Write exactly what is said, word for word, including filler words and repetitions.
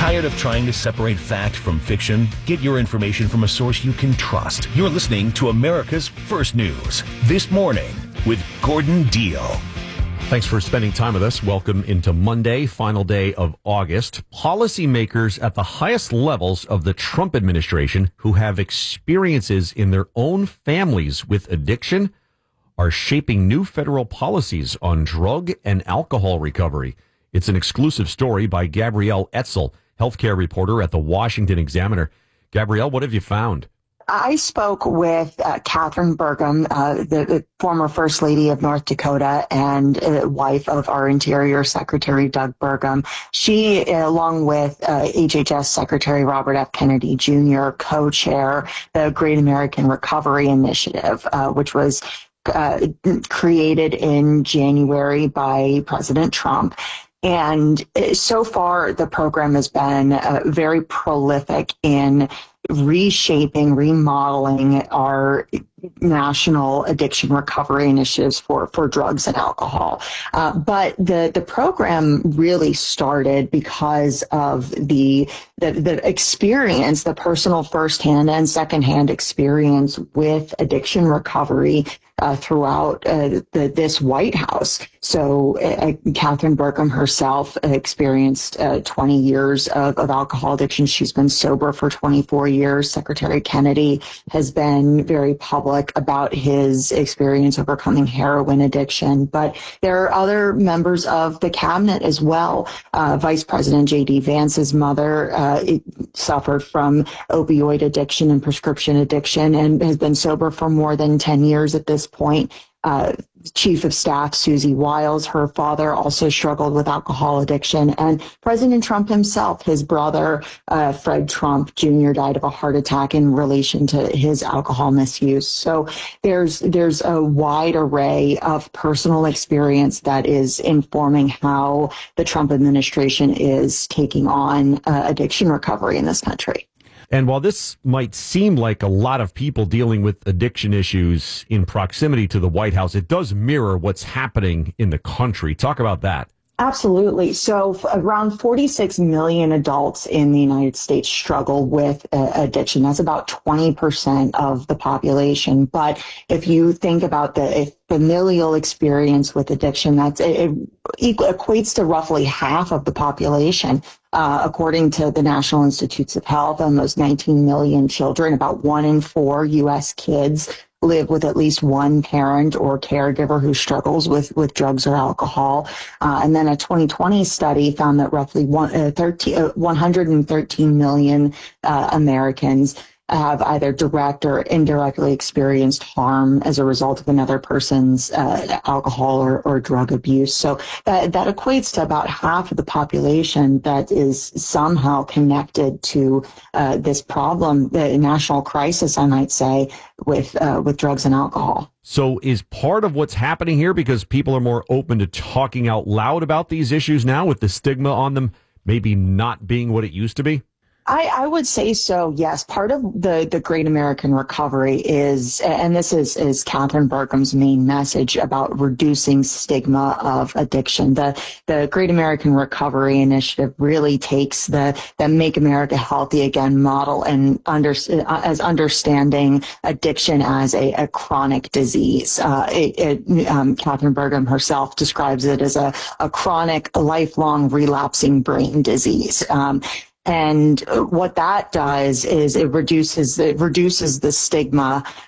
Tired of trying to separate fact from fiction? Get your information from a source you can trust. You're listening to America's First News This Morning with Gordon Deal. Thanks for spending time with us. Welcome into Monday, final day of August. Policymakers at the highest levels of the Trump administration who have experiences in their own families with addiction are shaping new federal policies on drug and alcohol recovery. It's an exclusive story by Gabrielle Etzel, healthcare reporter at the Washington Examiner. Gabrielle, what have you found? I spoke with uh, Catherine Burgum, uh, the, the former First Lady of North Dakota and uh, wife of our Interior Secretary, Doug Burgum. She, along with uh, H H S Secretary Robert F. Kennedy Junior, co-chair the Great American Recovery Initiative, uh, which was uh, created in January by President Trump. And so far, the program has been uh, very prolific in reshaping, remodeling our national addiction recovery initiatives for, for drugs and alcohol. Uh, but the, the program really started because of the, the, the experience, the personal firsthand and secondhand experience with addiction recovery Uh, throughout uh, the, this White House. So uh, Catherine Burgum herself experienced uh, twenty years of, of alcohol addiction. She's been sober for twenty-four years. Secretary Kennedy has been very public about his experience overcoming heroin addiction. But there are other members of the cabinet as well. Uh, Vice President J D. Vance's mother uh, suffered from opioid addiction and prescription addiction and has been sober for more than ten years at this point. Uh, Chief of Staff Susie Wiles, her father, also struggled with alcohol addiction. And President Trump himself, his brother, uh, Fred Trump Junior, died of a heart attack in relation to his alcohol misuse. So there's there's a wide array of personal experience that is informing how the Trump administration is taking on uh, addiction recovery in this country. And while this might seem like a lot of people dealing with addiction issues in proximity to the White House, it does mirror what's happening in the country. Talk about that. Absolutely. So around forty-six million adults in the United States struggle with uh, addiction. That's about twenty percent of the population. But if you think about the familial experience with addiction, that's it, it equates to roughly half of the population. Uh, according to the National Institutes of Health, almost nineteen million children, about one in four U S kids live with at least one parent or caregiver who struggles with, with drugs or alcohol. Uh, and then a twenty twenty study found that roughly one, uh, thirteen, uh, one hundred thirteen million uh, Americans have either direct or indirectly experienced harm as a result of another person's uh, alcohol or, or drug abuse. So that, that equates to about half of the population that is somehow connected to uh, this problem, the national crisis, I might say, with uh, with drugs and alcohol. So is part of what's happening here because people are more open to talking out loud about these issues now with the stigma on them maybe not being what it used to be? I, I would say so, yes. Part of the, the Great American Recovery is, and this is, is Catherine Burgum's main message about reducing stigma of addiction. The, the Great American Recovery Initiative really takes the, the Make America Healthy Again model and under, as understanding addiction as a, a chronic disease. Uh, it, it, um, Catherine Burgum herself describes it as a, a chronic, lifelong relapsing brain disease. Um, And what that does is it reduces it reduces the stigma